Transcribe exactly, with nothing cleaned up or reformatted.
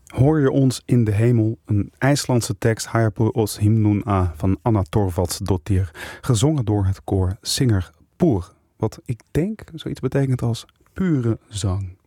Hoor je ons in de hemel, een IJslandse tekst Hayapur os hymnun a van Anna Thorvaldsdottir, gezongen door het koor Singer Pur, wat ik denk zoiets betekent als pure zang.